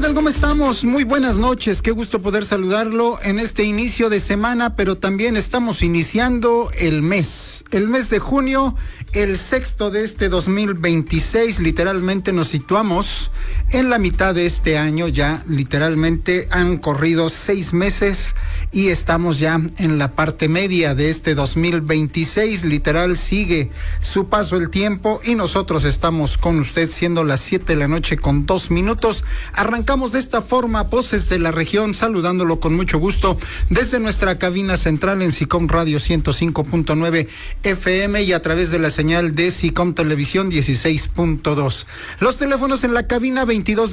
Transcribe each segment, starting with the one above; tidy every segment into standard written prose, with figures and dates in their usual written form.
tal? ¿Cómo estamos? Muy buenas noches. Qué gusto poder saludarlo en este inicio de semana, pero también estamos iniciando el mes de junio, el sexto de este 2026. Literalmente nos situamos en la mitad de este año. Ya literalmente han corrido 6 meses y estamos ya en la parte media de este 2026. Literal sigue su paso el tiempo y nosotros estamos con usted, siendo las 7 de la noche con 2 minutos. Arrancamos de esta forma, Voces de la Región, saludándolo con mucho gusto desde nuestra cabina central en SICOM Radio 105.9 FM y a través de la señal de SICOM Televisión 16.2. Los teléfonos en la cabina: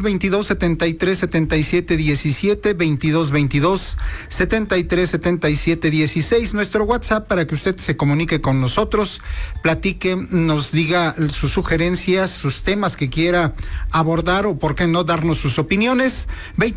2222-7377-17, 2222-7377-16. Nuestro WhatsApp para que usted se comunique con nosotros, platique, nos diga sus sugerencias, sus temas que quiera abordar o por qué no darnos sus opiniones.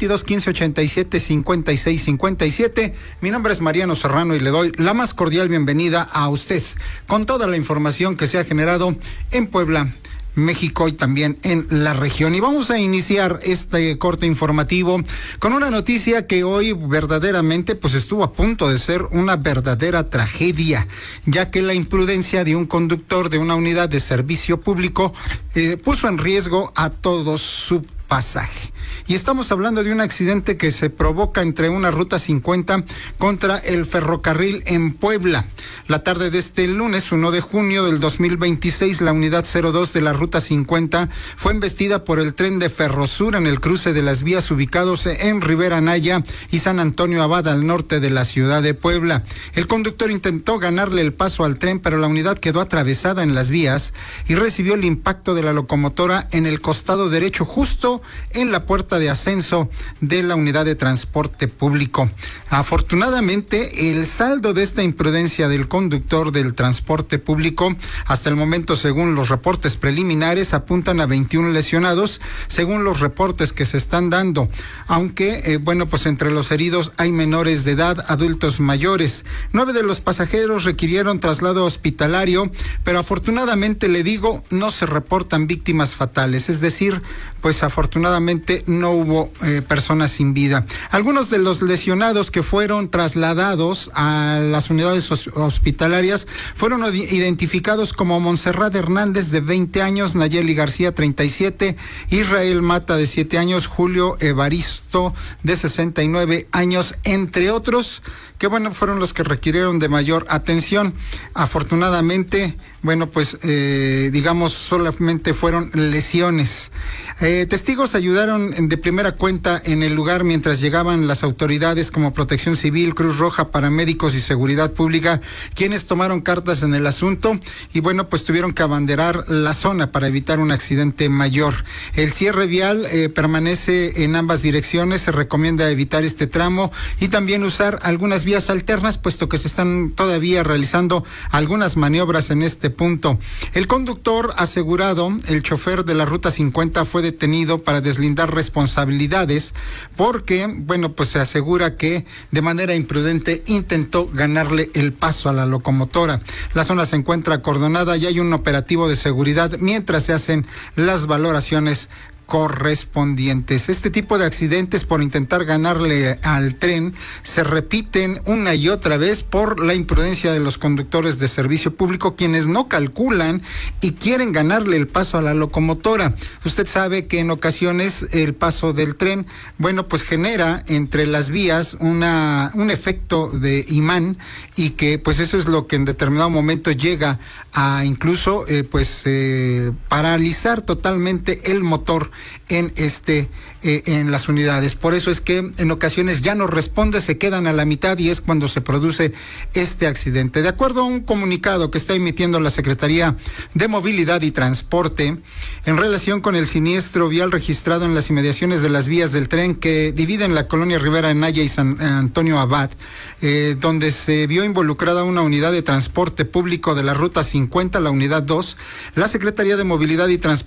2215-87-56-57. Mi nombre es Mariano Serrano y le doy la más cordial bienvenida a usted con toda la información que se ha generado en Puebla, México y también en la región. Y vamos a iniciar este corte informativo con una noticia que hoy verdaderamente pues estuvo a punto de ser una verdadera tragedia, ya que la imprudencia de un conductor de una unidad de servicio público puso en riesgo a todos su pasaje. Y estamos hablando de un accidente que se provoca entre una ruta 50 contra el ferrocarril en Puebla. La tarde de este lunes 1 de junio del 2026, la unidad 02 de la ruta 50 fue embestida por el tren de Ferrosur en el cruce de las vías ubicados en Rivera Anaya y San Antonio Abad, al norte de la ciudad de Puebla. El conductor intentó ganarle el paso al tren, pero la unidad quedó atravesada en las vías y recibió el impacto de la locomotora en el costado derecho, justo en la puerta de ascenso de la unidad de transporte público. Afortunadamente, el saldo de esta imprudencia del conductor del transporte público, hasta el momento, según los reportes preliminares, apuntan a 21 lesionados, según los reportes que se están dando. Aunque, pues entre los heridos hay menores de edad, adultos mayores. 9 de los pasajeros requirieron traslado hospitalario, pero afortunadamente, le digo, no se reportan víctimas fatales. Es decir, pues afortunadamente no hubo personas sin vida. Algunos de los lesionados que fueron trasladados a las unidades hospitalarias fueron identificados como Montserrat Hernández, de 20 años, Nayeli García, 37, Israel Mata, de 7 años, Julio Evaristo, de 69 años, entre otros, que fueron los que requirieron de mayor atención. Afortunadamente, solamente fueron lesiones. Testigos ayudaron de primera cuenta en el lugar mientras llegaban las autoridades como Protección Civil, Cruz Roja, paramédicos y Seguridad Pública, quienes tomaron cartas en el asunto y tuvieron que abanderar la zona para evitar un accidente mayor. El cierre vial permanece en ambas direcciones. Se recomienda evitar este tramo y también usar algunas vías alternas, puesto que se están todavía realizando algunas maniobras en este punto. El conductor asegurado, el chofer de la ruta 50, fue detenido para deslindar responsabilidades porque, se asegura que de manera imprudente intentó ganarle el paso a la locomotora. La zona se encuentra acordonada y hay un operativo de seguridad mientras se hacen las valoraciones correspondientes. Este tipo de accidentes por intentar ganarle al tren se repiten una y otra vez por la imprudencia de los conductores de servicio público, quienes no calculan y quieren ganarle el paso a la locomotora. Usted sabe que en ocasiones el paso del tren, genera entre las vías un efecto de imán y que eso es lo que en determinado momento llega a incluso paralizar totalmente el motor en las unidades. Por eso es que en ocasiones ya no responde, se quedan a la mitad y es cuando se produce este accidente. De acuerdo a un comunicado que está emitiendo la Secretaría de Movilidad y Transporte en relación con el siniestro vial registrado en las inmediaciones de las vías del tren que dividen la colonia Rivera Anaya y San Antonio Abad, donde se vio involucrada una unidad de transporte público de la ruta 50, la unidad 2, la Secretaría de Movilidad y Transporte